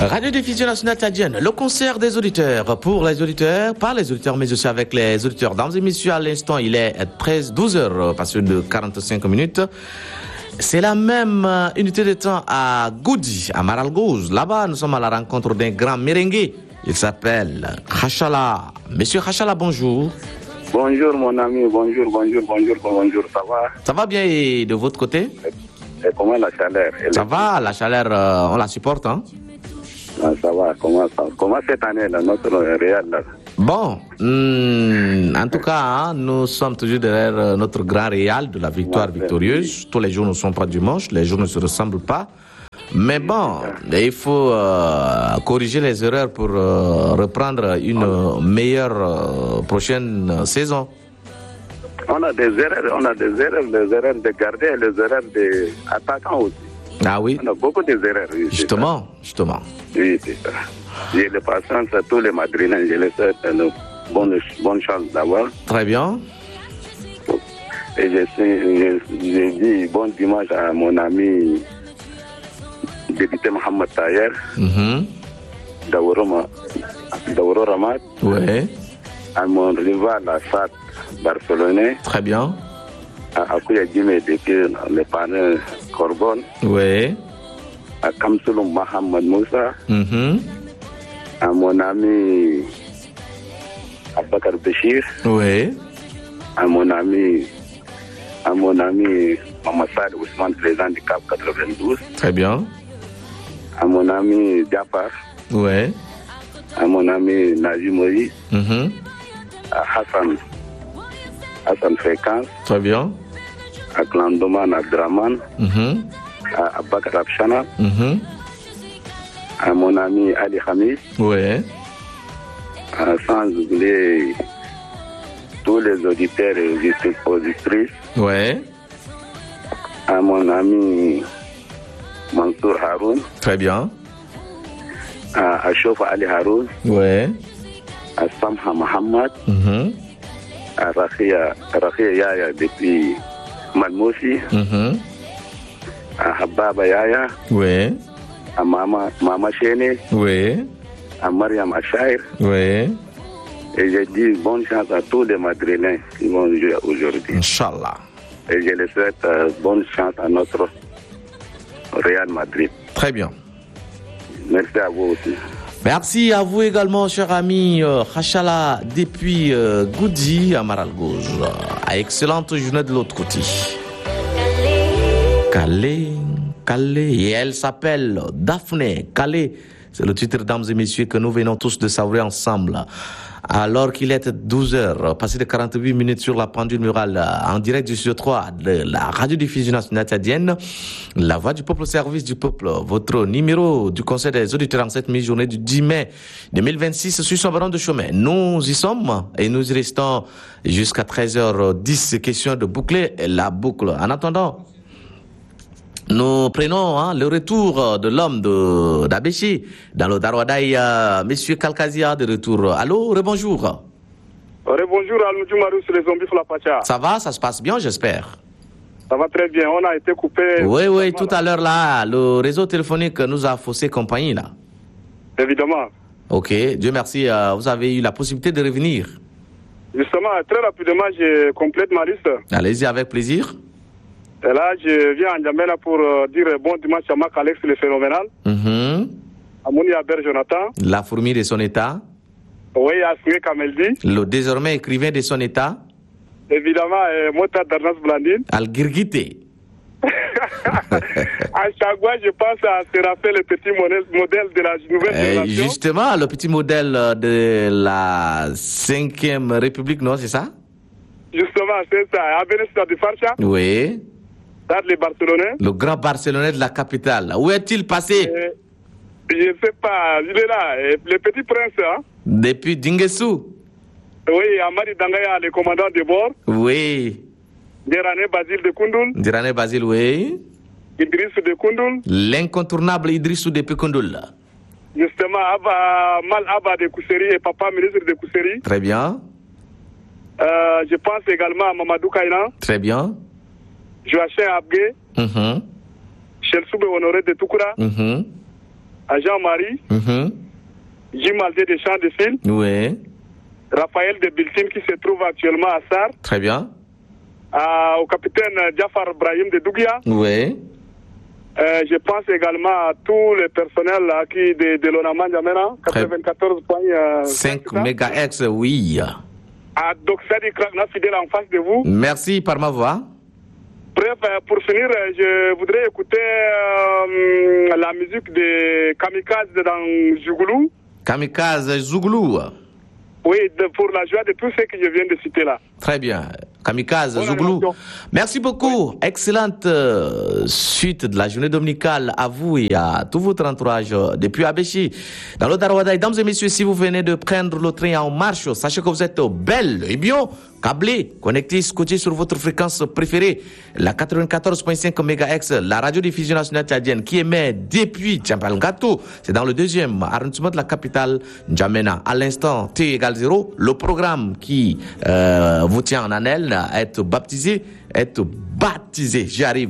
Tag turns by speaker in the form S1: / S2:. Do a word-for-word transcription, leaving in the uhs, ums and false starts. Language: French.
S1: Radio-diffusion nationale tchadienne, le concert des auditeurs, pour les auditeurs, par les auditeurs, mais aussi avec les auditeurs. Dans l'émission, à l'instant, il est treize, douze heures, passé de quarante-cinq minutes. C'est la même unité de temps à Goudi, à Maralgoz. Là-bas, nous sommes à la rencontre d'un grand merengue. Il s'appelle Khachala. Monsieur Khachala, bonjour.
S2: Bonjour mon ami, bonjour, bonjour, bonjour, bonjour, ça va?
S1: Ça va bien et de votre côté?
S2: Et comment la chaleur?
S1: Ça va, la chaleur, euh, on la supporte, hein?
S2: Ah, ça va, comment, ça, comment cette année, là, notre Real là?
S1: Bon, hmm, en tout cas, hein, nous sommes toujours derrière notre grand Real de la victoire ouais, victorieuse. Tous les jours ne sont pas dimanche, les jours ne se ressemblent pas. Mais bon, il faut euh, corriger les erreurs pour euh, reprendre une euh, meilleure euh, prochaine saison.
S2: On a des erreurs, on a des erreurs, des erreurs de garder, les erreurs des attaquants aussi.
S1: Ah oui.
S2: On a beaucoup d'erreurs. Oui,
S1: justement, justement.
S2: Oui, c'est ça. J'ai le patience à tous les Madrilènes, je les souhaite une bonne, bonne chance d'avoir.
S1: Très bien.
S2: Et je, je, je dis bon dimanche à mon ami député Mohamed Taher,
S1: mm-hmm.
S2: Daouro, Daouro Ramad,
S1: ouais.
S2: à mon rival Assad barcelonais.
S1: Très bien.
S2: À Akouya Djimé depuis le panel Corbon.
S1: Oui.
S2: À Kamsoulou Mohamed Moussa.
S1: Mm-hmm.
S2: À mon ami Abakar Béchir.
S1: Oui.
S2: À mon ami à mon ami Mamassad Ousmane, président du C A P quatre-vingt-douze.
S1: Très bien.
S2: À mon ami Diapar.
S1: Oui.
S2: À mon ami Naji Moïse.
S1: Mm-hmm.
S2: À Hassan Hassan Fréquence.
S1: Très bien.
S2: À Klandoman Abdraman.
S1: Mm-hmm.
S2: À Abakar Abchana.
S1: Mm-hmm.
S2: À mon ami Ali Khamis.
S1: Oui.
S2: À, sans oublier tous les auditeurs et auditrices.
S1: Oui.
S2: À mon ami Mansour Haroun.
S1: Très bien.
S2: À Achouf Ali Haroun.
S1: Oui.
S2: À Samha Mohamed.
S1: Mm-hmm.
S2: À Rakhia, Rakhia Yaya depuis Malmoussi.
S1: Mm-hmm.
S2: À Hababa Yaya.
S1: Oui.
S2: À Mama, Mama Chene.
S1: Oui.
S2: À Mariam Achair.
S1: Oui.
S2: Et je dis bonne chance à tous les Madrilènes qui vont jouer aujourd'hui.
S1: Inch'Allah.
S2: Et je les souhaite euh, bonne chance à notre Real Madrid.
S1: Très bien.
S2: Merci à vous aussi.
S1: Merci à vous également, cher ami euh, Khachala, depuis euh, Goudi à Maralgoz. Excellente journée de l'autre côté. Calais, Calais. Et elle s'appelle Daphné Calais. C'est le titre, dames et messieurs, que nous venons tous de savourer ensemble. Alors qu'il est douze heures, passé de quarante-huit minutes sur la pendule murale, en direct du studio trois de la radio-diffusion nationale tchadienne, la voix du peuple au service du peuple, votre numéro du conseil des auditeurs en cette mi-journée du dix mai deux mille vingt-six sur son ballon de chemin. Nous y sommes et nous y restons jusqu'à treize heures dix, question de boucler la boucle. En attendant, nous prenons hein, le retour de l'homme de d'Abéchi dans le Darwadaï, euh, Monsieur Kalkazia de retour. Allô, rebonjour.
S3: Rebonjour, Almoudjou Marou sur les zombies Flapacha.
S1: Ça va, ça se passe bien, j'espère.
S3: Ça va très bien, on a été coupé.
S1: Oui, oui, tout à l'heure là, le réseau téléphonique nous a faussé compagnie là.
S3: Évidemment.
S1: Ok, Dieu merci, euh, vous avez eu la possibilité de revenir.
S3: Justement, très rapidement, je complète ma liste.
S1: Allez-y avec plaisir.
S3: Et là, je viens à N'Djamena pour euh, dire bon dimanche à Mac Alex, le phénoménal.
S1: Mm-hmm.
S3: À Mouni Aber Jonathan.
S1: La fourmi de son état.
S3: Oui, à Smé Kameldi.
S1: Le désormais écrivain de son état.
S3: Évidemment, euh, Mota Darnas Blandine.
S1: Al-Girgité.
S3: À chaque fois, je pense à Séraphin, le petit modèle, modèle de la nouvelle
S1: euh,
S3: génération.
S1: Justement, le petit modèle de la cinquième République, non, c'est ça?
S3: Justement, c'est ça. À Benestar de Farcha.
S1: Oui.
S3: Dans les Barcelonais.
S1: Le grand Barcelonais de la capitale. Où est-il passé?
S3: euh, Je ne sais pas. Il est là. Le petit prince, hein?
S1: Depuis Dinguessou.
S3: Oui, Amari Dangaya, le commandant de bord.
S1: Oui.
S3: Derané Basile de Koundoul.
S1: Derané Basile, oui.
S3: Idriss de Koundoul.
S1: L'incontournable Idrissou de Koundoul.
S3: Justement, Abba, Mal Abba de Kousseri et papa ministre de Kousseri.
S1: Très bien.
S3: Euh, je pense également à Mamadou Kaina.
S1: Très bien.
S3: Joachim Abgué.
S1: Mm-hmm.
S3: Chelsoube Honoré de Toukoura.
S1: Mm-hmm.
S3: à Jean-Marie,
S1: Mhm.
S3: Jim Aldé de Champs de Fil,
S1: Oui.
S3: Raphaël de Biltine qui se trouve actuellement à Sar,
S1: Très bien.
S3: à- au capitaine Jafar Brahim de Dougia.
S1: Oui.
S3: Euh, je pense également à tous les personnels là, qui de, de l'Onama N'Djamena, quatre-vingt-quatorze point
S1: cinq mégahertz, oui.
S3: À Doxadi Krakna, fidèle en face de vous.
S1: Merci par ma voix.
S3: Bref, euh, pour finir, euh, je voudrais écouter euh, la musique de Kamikaze dans Jougoulou.
S1: Kamikaze Zouglou.
S3: Oui, de- pour la joie de tous ceux que je viens de citer là.
S1: Très bien. Kamikaze
S3: Bonne
S1: Zouglou.
S3: animation.
S1: Merci beaucoup. Excellente euh, suite de la journée dominicale à vous et à tout votre entourage euh, depuis Abéchi. Dans le Darawada, mesdames et messieurs, si vous venez de prendre le train en marche, sachez que vous êtes belle et bien câblé, connecté, scotché sur votre fréquence préférée, la quatre-vingt-quatorze point cinq mégahertz, la radiodiffusion nationale tchadienne qui émet depuis Tchampalgato. C'est dans le deuxième arrondissement de la capitale, N'Djamena. À l'instant, T égale zéro, le programme qui euh, vous tient en haleine est baptisé, est baptisé. J'y arrive.